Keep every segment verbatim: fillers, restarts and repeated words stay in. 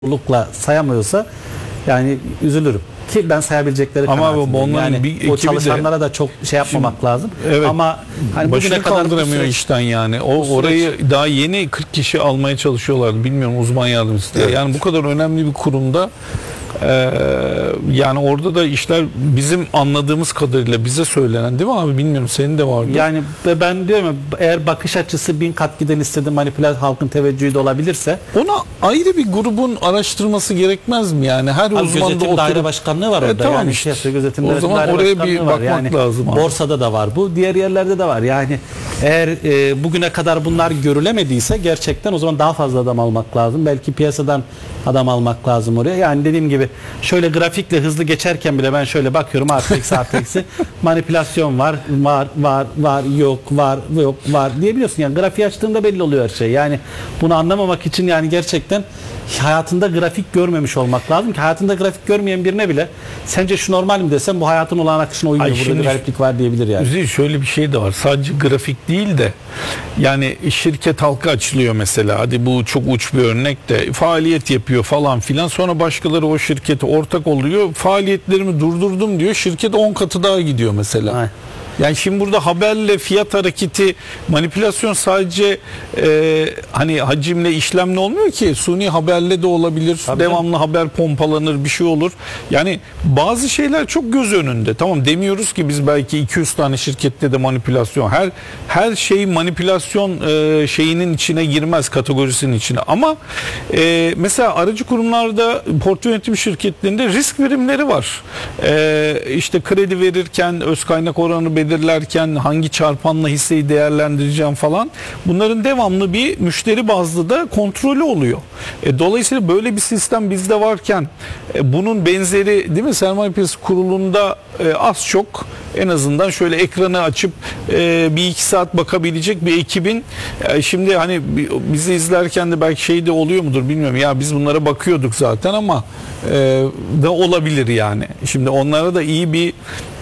lukla sayamıyorsa yani üzülürüm. Ki ben sayabilecekleri ama kanaatindeyim. Yani bir o çalışanlara de, da çok şey yapmamak şimdi, lazım. Evet, ama hani başını kaldıramıyor süreç, işten yani. O orayı süreç, daha yeni kırk kişi almaya çalışıyorlardı. Bilmiyorum, uzman yardımcısı. Evet. Yani bu kadar önemli bir kurumda Ee, yani orada da işler bizim anladığımız kadarıyla bize söylenen, değil mi abi? Bilmiyorum, senin de vardı. Yani ben diyorum, eğer bakış açısı bin kat giden istedi manipülasyon, halkın teveccühü de olabilirse ona ayrı bir grubun araştırması gerekmez mi yani? Her uzmanda gözetim oturup daire başkanlığı var orada. E, tamam yani işte. işte, gözetim o zaman oraya bir bakmak yani, lazım abi. Borsada da var bu, diğer yerlerde de var. Yani eğer e, bugüne kadar bunlar görülemediyse gerçekten o zaman daha fazla adam almak lazım. Belki piyasadan adam almak lazım oraya. Yani dediğim gibi şöyle grafikle hızlı geçerken bile ben şöyle bakıyorum, artı eksi artı eksi manipülasyon var, var, var, var, yok, var, yok, var diyebiliyorsun. Yani grafiği açtığında belli oluyor her şey. Yani bunu anlamamak için yani gerçekten hayatında grafik görmemiş olmak lazım ki hayatında grafik görmeyen birine bile sence şu normal mi desem bu hayatın olağan akışına uymuyor. Ay, burada bir gariplik var diyebilir yani. Şöyle bir şey de var. Sadece grafik değil de yani şirket halka açılıyor mesela. Hadi bu çok uç bir örnek de, faaliyet yapıyor falan filan. Sonra başkaları o şirkete ortak oluyor. Faaliyetlerimi durdurdum diyor. Şirket on katı daha gidiyor mesela. Ay. Yani şimdi burada haberle fiyat hareketi, manipülasyon sadece e, hani hacimle, işlemle olmuyor ki. Suni haberle de olabilir. Tabii devamlı canım. Haber pompalanır, bir şey olur. Yani bazı şeyler çok göz önünde. Tamam, demiyoruz ki biz belki iki yüz tane şirkette de manipülasyon. Her her şey manipülasyon e, şeyinin içine girmez, kategorisinin içine. Ama e, mesela aracı kurumlarda, portföy yönetim şirketlerinde risk verimleri var. E, işte kredi verirken öz kaynak oranı belirlerken hangi çarpanla hisseyi değerlendireceğim falan, bunların devamlı bir müşteri bazlı da kontrolü oluyor. E, dolayısıyla böyle bir sistem bizde varken e, bunun benzeri, değil mi, Sermaye Piyasası Kurulu'nda e, az çok en azından şöyle ekranı açıp e, bir iki saat bakabilecek bir ekibin e, şimdi hani bizi izlerken de belki şey de oluyor mudur bilmiyorum, ya biz bunlara bakıyorduk zaten ama e, da olabilir yani. Şimdi onlara da iyi bir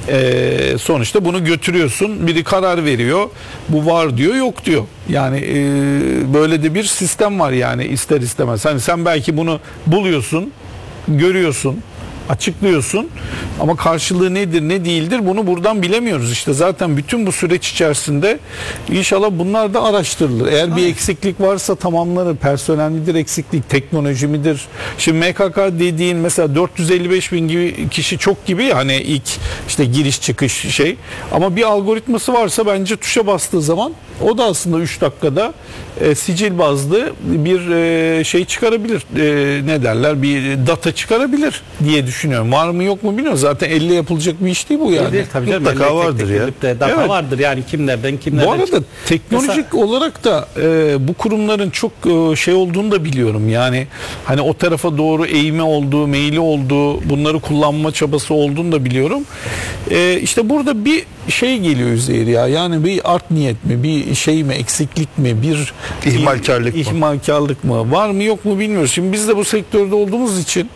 Ee, sonuçta bunu götürüyorsun, biri karar veriyor, bu var diyor, yok diyor. Yani e, böyle de bir sistem var yani, ister istemez. Hani sen belki bunu buluyorsun, görüyorsun, açıklıyorsun ama karşılığı nedir ne değildir bunu buradan bilemiyoruz. İşte zaten bütün bu süreç içerisinde inşallah bunlar da araştırılır. Eğer Aynen. bir eksiklik varsa tamamlanır. Personel midir eksiklik, teknoloji midir? Şimdi M K K dediğin mesela dört yüz elli beş bin gibi kişi çok gibi ya, hani ilk işte giriş çıkış şey, ama bir algoritması varsa bence tuşa bastığı zaman o da aslında üç dakikada e, sicil bazlı bir e, şey çıkarabilir. E, ne derler? Bir data çıkarabilir diye düşünüyorum. Var mı yok mu bilmiyorum. Zaten elle yapılacak bir iş değil bu yani. Değil, tabii canım. Mutlaka vardır ya. De data evet. vardır yani, kimlerden kimlerden. Bu arada çık- teknolojik Mesela... olarak da e, bu kurumların çok e, şey olduğunu da biliyorum. Yani hani o tarafa doğru eğimi olduğu, meyili olduğu, bunları kullanma çabası olduğunu da biliyorum. E, işte burada bir şey geliyor Üzeyir ya. Yani bir art niyet mi, bir şey mi, eksiklik mi, bir ihmalkarlık mı? ihmalkarlık mı? Var mı yok mu bilmiyoruz. Şimdi biz de bu sektörde olduğumuz için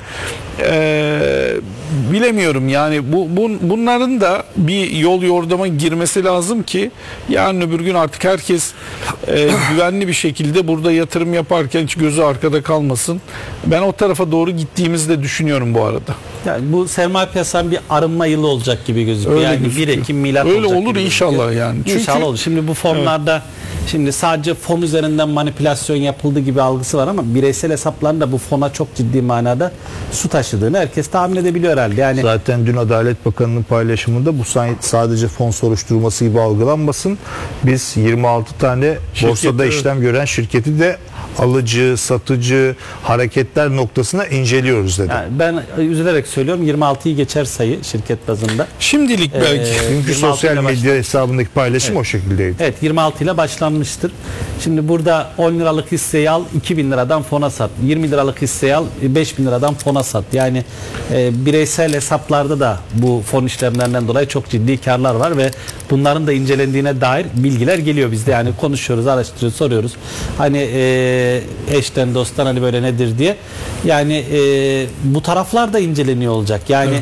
Ee, bilemiyorum yani bu, bu bunların da bir yol yordama girmesi lazım ki yarın öbür gün artık herkes e, güvenli bir şekilde burada yatırım yaparken hiç gözü arkada kalmasın. Ben o tarafa doğru gittiğimizi de düşünüyorum bu arada. Yani bu sermaye piyasanın bir arınma yılı olacak gibi gözüküyor. Öyle yani gözüküyor. bir Ekim milat öyle olacak olur gibi inşallah gözüküyor. yani. Çünkü, İnşallah olur. Şimdi bu fonlarda evet. şimdi sadece fon üzerinden manipülasyon yapıldı gibi algısı var ama bireysel hesapların da bu fona çok ciddi manada su taşıdığını herkes tahmin edebiliyor herhalde. Yani zaten dün Adalet Bakanı'nın paylaşımında bu sadece fon soruşturması gibi algılanmasın. Biz yirmi altı tane Şirket, borsada evet. işlem gören şirketi de alıcı, satıcı hareketler noktasına inceliyoruz dedi. Yani ben üzülerek söylüyorum, yirmi altıyı geçer sayı şirket bazında. Şimdilik belki. Ee, Çünkü sosyal medya başladı. hesabındaki paylaşım evet. o şekildeydi. Evet, yirmi altı ile başlanmıştır. Şimdi burada on liralık hisseyi al, iki bin liradan fona sat. yirmi liralık hisseyi al, beş bin liradan fona sat. Yani e, bireysel hesaplarda da bu fon işlemlerinden dolayı çok ciddi karlar var ve bunların da incelendiğine dair bilgiler geliyor bizde. Yani konuşuyoruz, araştırıyoruz, soruyoruz. Hani e, eşten dosttan hani böyle nedir diye. Yani e, bu taraflar da inceleniyor olacak. Yani evet.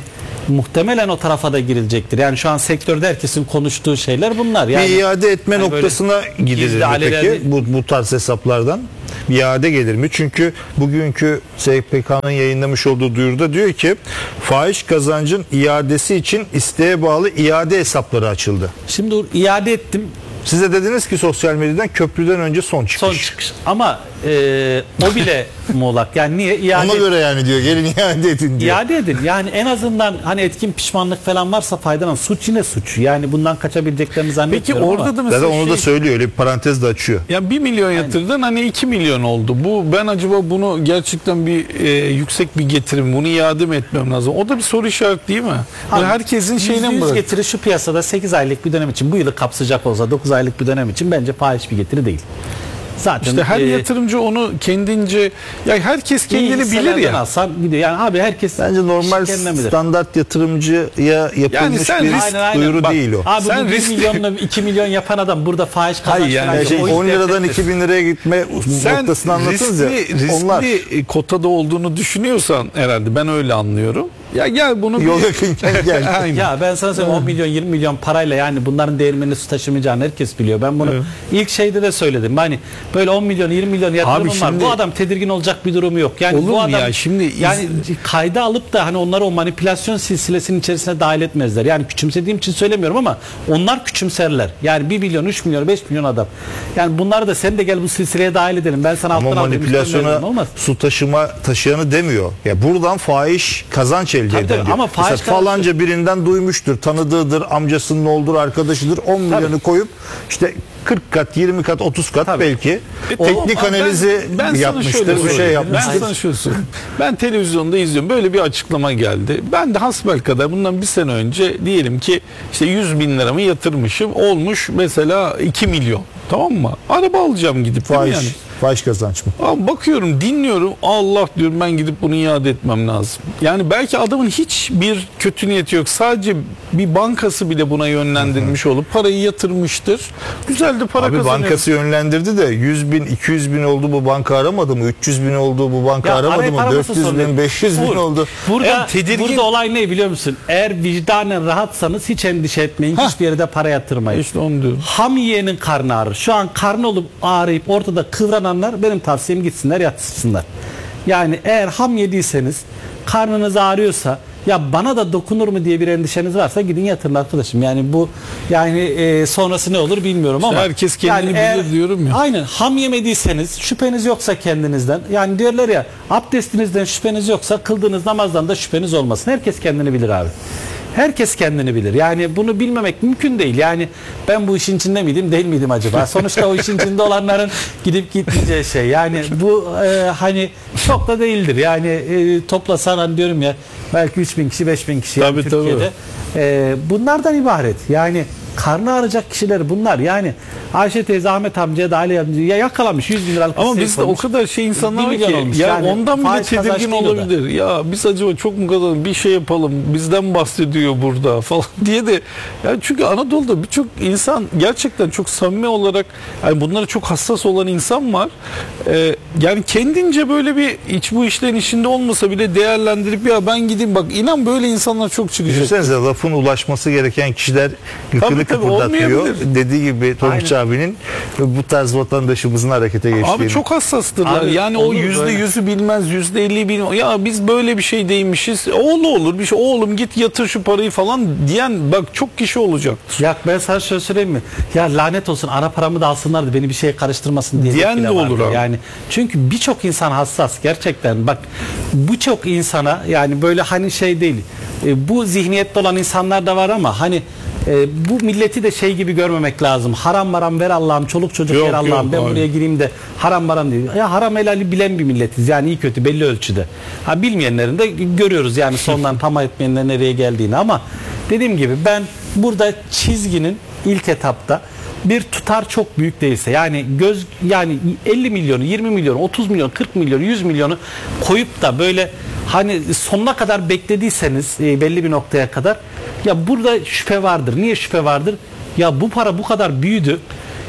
muhtemelen o tarafa da girilecektir. Yani şu an sektörde herkesin konuştuğu şeyler bunlar. Yani, bir iade etme hani noktasına gidilir gizli mi alelade- peki bu, bu tarz hesaplardan? Bir iade gelir mi? Çünkü bugünkü S P K'nın yayınlamış olduğu duyuruda diyor ki fahiş kazancın iadesi için isteğe bağlı iade hesapları açıldı. Şimdi iade ettim. Size dediniz ki sosyal medyadan köprüden önce son çıkış. Son çıkış. Ama e, o bile muğlak. Yani niye? İade Ona göre yani diyor gelin iade edin diyor. İade edin. Yani en azından hani etkin pişmanlık falan varsa faydalan. Suç yine suç. Yani bundan kaçabileceklerini Peki zannetmiyorum orada ama. da mesela Zaten onu da şey- söylüyor, öyle bir parantez de açıyor. Ya bir milyon yatırdın hani iki milyon oldu. Bu ben acaba bunu gerçekten bir e, yüksek bir getirim, bunu iade mi etmem lazım? O da bir soru işareti değil mi? Yani herkesin şeyine mi yüzde yüz bırak? getiri şu piyasada sekiz aylık bir dönem için, bu yılı kapsayacak olsa dokuz aylık bir dönem için bence fahiş bir getiri değil. Zaten İşte her e, yatırımcı onu kendince, ya herkes iyi kendini bilir hisselerden ya. alsan gidiyor. Yani abi herkes Bence normal kendine bilir. standart yatırımcıya yapılmış Yani sen bir risk- Aynen, aynen. duyuru Bak, değil o. Abi Sen bu bir riskli- milyonla iki milyon yapan adam burada fahiş kazanç Hayır yani falan Yani yok. şey, O iş on liradan devlettir. iki bin liraya gitme Sen noktasını anlatınız ya. riskli, riskli Onlar kotada olduğunu düşünüyorsan herhalde, ben öyle anlıyorum. Ya gel bunu bir- yol yakınken geldi. Aynen. Ya ben sana söyleyeyim, on milyon yirmi milyon parayla yani bunların değirmenini su taşımayacağını herkes biliyor. Ben bunu Evet. ilk şeyde de söyledim. Hani böyle on milyon yirmi milyon yatırımım Abi var. şimdi- Bu adam tedirgin olacak bir durumu yok. Yani Olur bu mu adam ya? Şimdi iz- yani kayda alıp da hani onları o manipülasyon silsilesinin içerisine dahil etmezler. Yani küçümsediğim için söylemiyorum ama onlar küçümserler. Yani bir milyon, üç milyon, beş milyon adam. Yani bunları da sen de gel bu silsileye dahil edelim. Ben sana Ama alttan alayım, üstten manipülasyona veririm, olmaz. su taşıma taşıyanı demiyor. Ya buradan fahiş kazanç elde Tabii eden tabii, diyor. ama fahiş Mesela kazanç- falanca birinden duymuştur, tanıdığıdır, amcasının olduğu arkadaşıdır. on milyonu koyup işte kırk kat, yirmi kat, otuz kat Tabii. belki E, teknik tamam, analizi ben- ben sana yapmıştır, şöyle bir şey söyleyeyim. yapmıştır. Ben sana şöyle söyleyeyim. Ben televizyonda izliyorum. Böyle bir açıklama geldi. Ben de hasbelkader bundan bir sene önce diyelim ki işte yüz bin liramı yatırmışım. Olmuş mesela iki milyon. Tamam mı? Araba alacağım gidip, değil mi Fahiş, yani? fahiş kazanç mı? Abi bakıyorum, dinliyorum. Allah diyorum, ben gidip bunu iade etmem lazım. Yani belki adamın hiçbir kötü niyeti yok. Sadece bir bankası bile buna yönlendirmiş olup parayı yatırmıştır. Güzel de para Abi kazanıyor. bankası yönlendirdi de yüz bin, iki yüz bin oldu bu banka aramadı mı? üç yüz bin oldu bu banka Ya aramadı arayıp mı? araması dört yüz sorun. bin, beş yüz bin Uğur, oldu. Burada, Yani tedirgin- burada olay ne biliyor musun? Eğer vicdanen rahatsanız hiç endişe etmeyin. Hah. Hiçbir yere de para yatırmayın. İşte onu diyorum. Ham yiyenin karnı ağrır. Şu an karnı olup ağrıyıp ortada kıvrananlar benim tavsiyem gitsinler yatsınlar. Yani eğer ham yediyseniz, karnınız ağrıyorsa, ya bana da dokunur mu diye bir endişeniz varsa gidin yatırın arkadaşım. Yani bu yani e, sonrası ne olur bilmiyorum ama herkes kendini bilir diyorum ya. Aynen, ham yemediyseniz, şüpheniz yoksa kendinizden, yani diyorlar ya, abdestinizden şüpheniz yoksa kıldığınız namazdan da şüpheniz olmasın. Herkes kendini bilir abi. Herkes kendini bilir. Yani bunu bilmemek mümkün değil. Yani ben bu işin içinde miydim, değil miydim acaba? Sonuçta o işin içinde olanların gidip gitmeyeceği şey. Yani bu e, hani çok da değildir. Yani e, toplasan hani diyorum ya, belki üç bin kişi, beş bin kişi yani Tabii, tabii. Türkiye'de. E, bunlardan ibaret. Yani karnı ağrıyacak kişiler bunlar. Yani Ayşe teyze, Ahmet amcaya da Ali amcaya yakalamış yüz bin liralık Ama hisseye bizde o koymuş. kadar şey insanlar Bir var milyon ki olmuş. ya Yani ondan bile faiz kazanç tedirgin değil o da. olabilir. Ya biz acaba çok mu kadar bir şey yapalım, bizden bahsediyor burada falan diye de, yani çünkü Anadolu'da birçok insan gerçekten çok samimi olarak, yani bunlara çok hassas olan insan var. Ee, yani kendince böyle bir iç bu işlerin içinde olmasa bile değerlendirip ya ben gideyim, bak inan böyle insanlar çok çıkacak. Düşünsenize, lafın ulaşması gereken kişiler gıkını Tabii, tabii, kıpırdatıyor. olmayabilir. Dediği gibi Tonguç abinin bu tarz vatandaşımızın harekete geçtiğini. Abi çok hassastırlar. Abi, yani o olur yüzde böyle. yüzü bilmez, yüzde elli bilmez. Ya biz böyle bir şey değilmişiz. Oğlu olur bir şey. Oğlum git yatır şu parayı falan diyen bak çok kişi olacaktır. Ya ben sana şöyle söyleyeyim mi? Ya lanet olsun, ana paramı da alsınlar da beni bir şeye karıştırmasın diye. Diyen de olur abi. Yani çünkü birçok insan hassas gerçekten. Bak, birçok insana yani böyle hani şey değil. E, bu zihniyette olan insanlar da var ama hani e, bu milleti de şey gibi görmemek lazım. Haram maram ver Allah'ım, çoluk çocuk Yok, ver Allah'ım. yok, Ben abi. buraya gireyim de haram maram diyor. Ya haram helali bilen bir milletiz. Yani iyi kötü belli ölçüde. Ha, bilmeyenlerin de görüyoruz yani sondan tamam etmeyenler nereye geldiğini, ama dediğim gibi ben burada çizginin ilk etapta bir tutar çok büyük değilse, yani göz yani elli milyonu, yirmi milyonu, otuz milyon, kırk milyonu, yüz milyonu koyup da böyle hani sonuna kadar beklediyseniz e, belli bir noktaya kadar, ya burada şüphe vardır. Niye şüphe vardır? Ya bu para bu kadar büyüdü.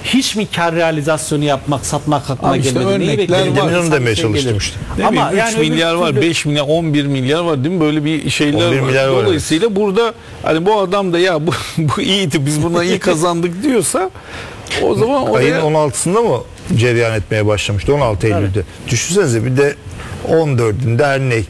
hiç mi kar realizasyonu yapmak, satmak aklına Abi işte gelmedi? Neyi örnekler bekledin? var. Demin onu İnsan demeye bir şey gelir. çalıştım işte. Ne Ama bileyim, yani üç milyar öbür var, türlü- beş milyar, on bir milyar var değil mi? Böyle bir şeyler on bir var. milyar var, Dolayısıyla burada hani bu adam da ya bu, bu iyiydi biz buna iyi kazandık diyorsa o zaman Ayın oraya on altısında mı cereyan etmeye başlamıştı? on altı Eylül'de. Düşünsenize bir de on dördünde her ne